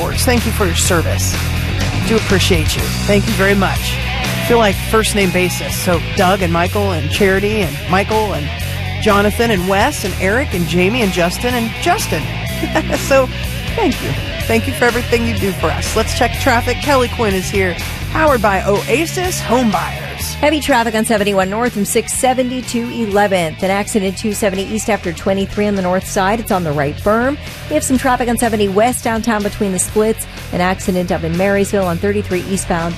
reports. Thank you for your service. Do appreciate you. Thank you very much. I feel like first name basis. So Doug and Michael and Charity and Michael and Jonathan and Wes and Eric and Jamie and Justin and Justin. So thank you. Thank you for everything you do for us. Let's check traffic. Kelly Quinn is here, powered by Oasis Homebuyers. Heavy traffic on 71 north from 670 to 11th. An accident 270 east after 23 on the north side. It's on the right berm. We have some traffic on 70 west downtown between the splits. An accident up in Marysville on 33 eastbound